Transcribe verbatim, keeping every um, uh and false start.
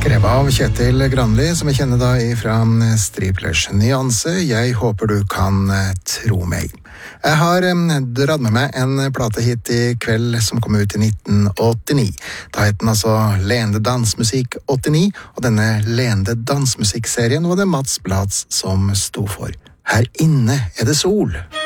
Skrevet av Kjetil Granli, som jeg kjenner da fra Striplers Nyanse. Jeg håper du kan tro meg. Jeg har dratt med meg en plate hit i kveld som kom ut i nitten åttini. Da het den altså Leende Dansmusikk åttini, og denne Leende Dansmusikk-serien var det Mats Blatz som sto for. Her inne er det sol.